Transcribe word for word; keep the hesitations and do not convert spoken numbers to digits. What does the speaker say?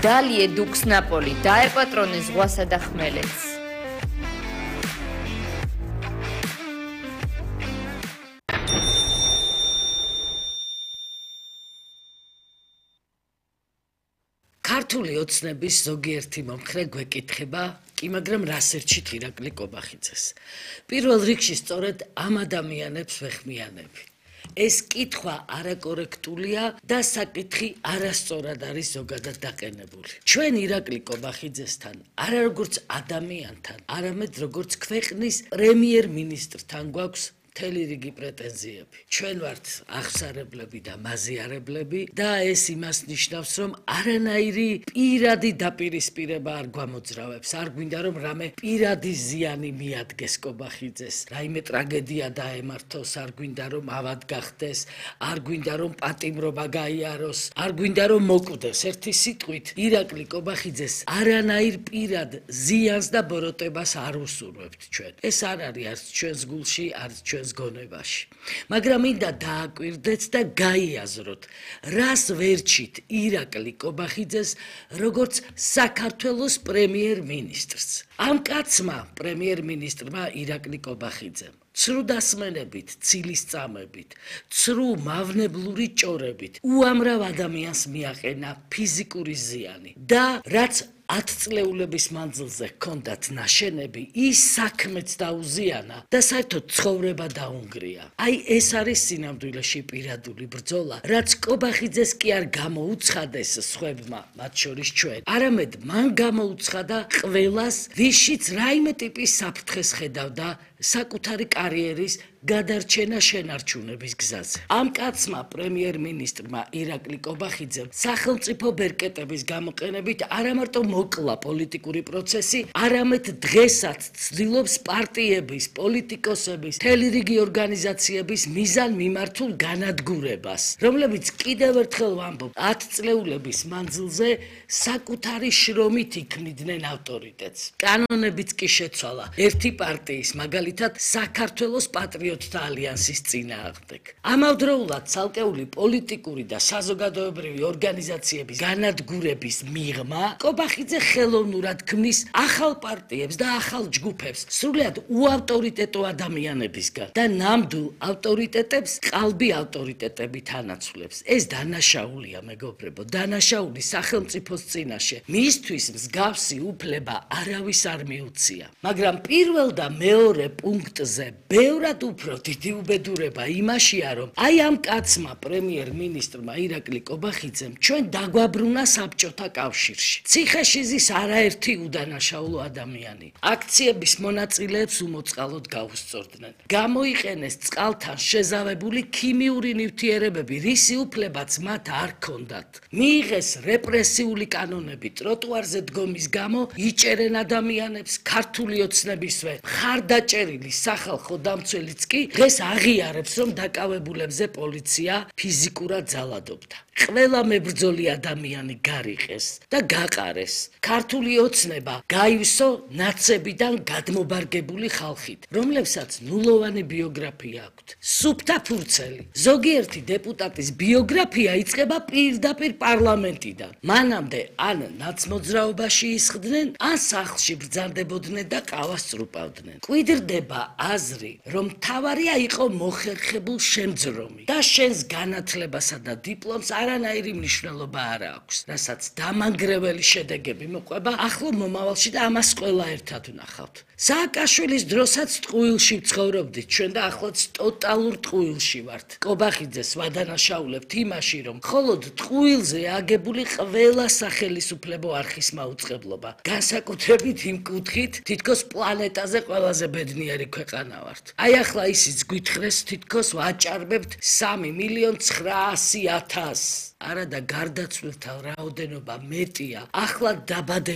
დალიე დუქს ნაპოლი, დაეპატრონე ზღვასა და ხმელეთს. ქართული ოცნების ზოგიერთი მომხრე გვეკითხება, კი მაგრამ რას ერჩით ირაკლი კობახიძეს. პირველ რიგში სწორედ ამ ადამიანებს ვეხმიანები. ეს კითხვა არაკორექტულია და საკითხი არასწორად არის ზოგადად დაყენებული. ჩვენ ირაკლი კობახიძესთან არა როგორც ადამიანთან, არამედ როგორც ქვეყნის პრემიერ-მინისტრთან გვაქვს მთელი რიგი პრეტენზიები. ჩვენ ვართ აღსარებლები და მაზიარებლები და ეს იმას ნიშნავს, რომ არანაირი პირადი დაპირისპირება არ გვამოძრავებს. არ გვინდა რომ რამე პირადი ზიანი მიადგეს კობახიძეს, რაიმე ტრაგედია დაემართოს, არ გვინდა რომ ავად გახდეს, არ გვინდა რომ პატიმრობა გაიაროს, არ გვინდა რომ მოკვდეს. ერთი სიტყვით, ირაკლი კობახიძეს არანაირ პირად ზიანს და ბოროტებას არ უსურვებთ ჩვენ. ეს არ არის არც ჩვენს გულში, არც ჩვენ გონებაში. მაგრამ მინდა დააკვირდეთ და გაიაზროთ, რას ვერჩით ირაკლი კობახიძეს როგორც საქართველოს პრემიერ-მინისტრს. ამ კაცმა, პრემიერ-მინისტრმა ირაკლი კობახიძემ ცრუ დასმენებით, ცილის წამებით, ცრუ მავნებლური ჭორებით უამრავ ადამიანს მიაყენა ფიზიკური ზიანი და რაც ათწლეულების მანძილზე ჰქონდათ ნაშენები, ის საქმეც დაუზიანა და საერთოდ ცხოვრება დაუნგრია. აი ეს არის სინამდვილეში პირადული ბრძოლა, რაც კობახიძეს კი არ გამოუცხადეს სხვებმა, მათ შორის ჩვენ, არამედ მან გამოუცხადა ყველას, ვისშიც რაიმე ტიპის საფრთხეს ხედავდა საკუთარი კარიერის გადარჩენა შენარჩუნების გზაზე. ამ კაცმა, პრემიერ-მინისტრმა ირაკლი კობახიძემ სახელმწიფო ბერკეტების გამოყენებით არა მარტო მოკლა პოლიტიკური პროცესი, არამედ დღესაც ცდილობს პარტიების, პოლიტიკოსების, მთელი რიგი ორგანიზაციების მიზანმიმართულ განადგურებას, რომლებიც კიდევ ერთხელ ვამბობ, ათწლეულების მანძილზე საკუთარი შრომით იქნიდნენ ავტორიტეტს. კანონებიც კი შეცვალა ერთი პარტიის, მაგალითად საქართველოს პატრიოტთა ალიანსის წინააღმდეგ. ამავდროულად ცალკეული პოლიტიკური და საზოგადოებრივი ორგანიზაციების განადგურების მიღმა კობახიძე ხელოვნურად ქმნის ახალ პარტიებს და ახალ ჯგუფებს სრულიად უავტორიტეტო ადამიანებისგან და ნამდვილ ავტორიტეტებს ყალბი ავტორიტეტებით ანაცვლებს. ეს დანაშაულია, მეგობრებო, დანაშაული სახელმწიფოს წინაშე. მისთვის მსგავსი უფლება არავის არ მიუცია. მაგრამ პირველ და მეორე პუნქტზე ბევრად უფრო დიდი უბედურება იმაშია, რომ აი ამ კაცმა, პრემიერ-მინისტრმა ირაკლი კობახიძემ ჩვენ დაგვაბრუნა საბჭოთა კავშირში. ციხეშიზის არაერთი უდანაშაულო ადამიანი აქციების მონაწილეებს უმოწყალოდ გაუსწორდნენ. გამოიყენეს წყალთან შეზავებული ქიმიური ნივთიერებები, რისი უფლებაც მათ არ ჰქონდათ. მიიღეს რეპრესიული კანონები ტროტუარზე დგომის გამო, იჭერენ ადამიანებს, ქართული ოცნებისვე მხარდაჭერილი სახალხო დამცველიც კი დღეს აღიარებს, რომ დაკავებულებზე პოლიცია ფიზიკურად ძალადობდა. ყველა მებრძოლი ადამიანი გარიყეს და გაყარეს. ქართული ოცნება გაივსო ნაცებიდან გადმობარგებული ხალხით, რომლებსაც ნულოვანი ბიოგრაფია აქვთ. სუფთა ფურცელი. ზოგიერთი დეპუტატის ბიოგრაფია იწყება პირდაპირ პარლამენტიდან. მანამდე ან ნაცმოძრაობაში ისხდნენ, ან სახლში ბრძანდებოდნენ და ყავას წრუპავდნენ. კვიდრდება აზრი, რომ მთავარია იყო მოხერხებულ შემძრომი და შენს განათლებასა და დიპლომს არანაირი მნიშვნელობა არ აქვს, რასაც დამანგრეველი შედეგები მოყვება ახლო მომავალში და ამას ყველა ერთად ვნახავთ. სააკაშვილის დროსაც ტყუილში ცხოვრობდით ჩვენ და ახლაც ტოტალურ ტყუილში ვართ. კობახიძეს ვადანაშაულებთ იმაში, რომ მხოლოდ ტყუილზე აგებული ყველა სახელისუფლებო არხის მაუწყებლობა. განსაკუთრებით იმ კუთხით, თითქოს პლანეტაზე ყველაზე ბედნიერი ქვეყანა ვართ. აი ახლა ისიც გვითხრეს, თითქოს ვაჭარბებთ სამი მილიონ ცხრაასი ათასს. არა და გარდაცვლილთა რაოდენობა მეტია. ახლა დაბადებული